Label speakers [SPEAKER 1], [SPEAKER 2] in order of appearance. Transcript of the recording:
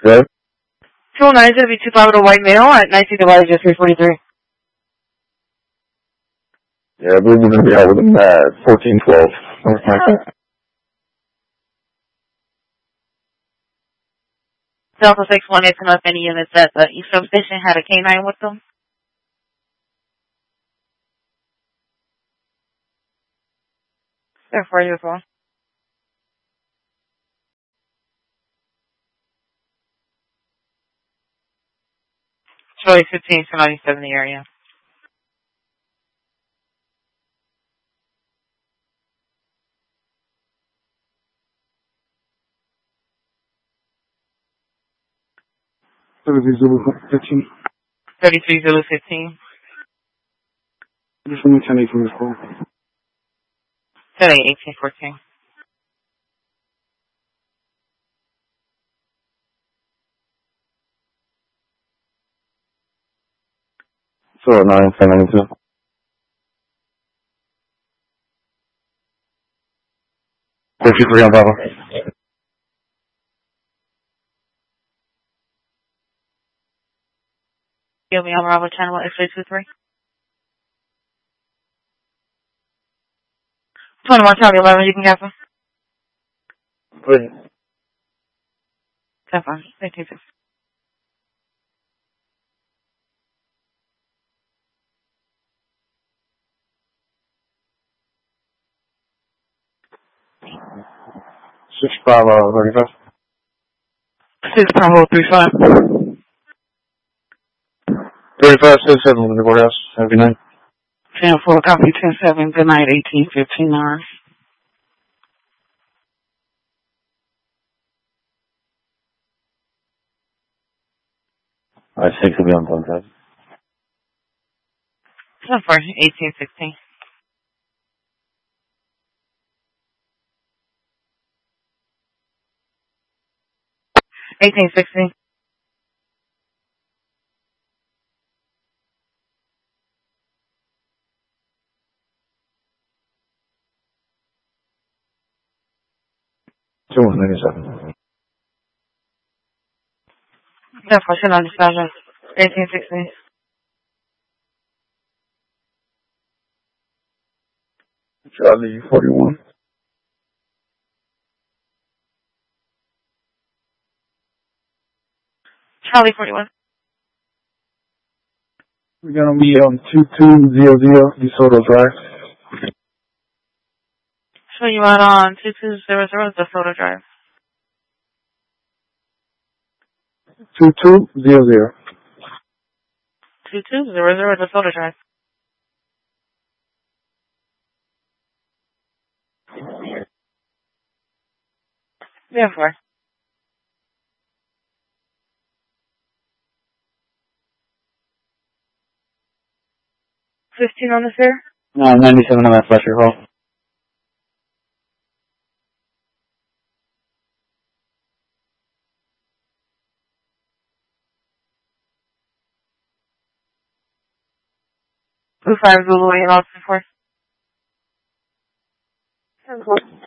[SPEAKER 1] Good.
[SPEAKER 2] 209 is going to be 25 with a white male at 19 divided just 343.
[SPEAKER 1] Yeah, I believe we're going to be out with him at 1412.
[SPEAKER 2] Delta 61 is enough any units at the East Substation had a K9 with them. There for you as well. Charlie 15 to 97 in the area.
[SPEAKER 3] Zulu 15.
[SPEAKER 2] 33 Zulu 15.
[SPEAKER 3] Just let me 10-8 from this call.
[SPEAKER 2] 10-8, 1814.
[SPEAKER 1] So 9, 1092. $53 on Bravo.
[SPEAKER 2] Give me on Bravo Channel X-ray 21 Charlie 11, you can get them.
[SPEAKER 1] Good.
[SPEAKER 2] That's fine. Thank you.
[SPEAKER 1] 6 Bravo 35.
[SPEAKER 2] 6 Bravo 35.
[SPEAKER 1] 35, 7 with the courthouse. Have a good night.
[SPEAKER 2] 10-4, copy 10-7, good night, 1815 hours.
[SPEAKER 1] Alright, 6 will be on 1
[SPEAKER 2] 10-4, 1816. $18.16.
[SPEAKER 1] $297.
[SPEAKER 2] That's for sure on the 1816.
[SPEAKER 1] Charlie 41.
[SPEAKER 2] Charlie 41.
[SPEAKER 3] We're going to be on 2200 DeSoto Drive.
[SPEAKER 2] So you out on 2200 DeSoto Drive.
[SPEAKER 3] 2200.
[SPEAKER 2] 2200 DeSoto Drive. Therefore. 15 on the fare?
[SPEAKER 1] No, 97 on that flasher call.
[SPEAKER 2] Blue 5 Zulu 8 Austin 4.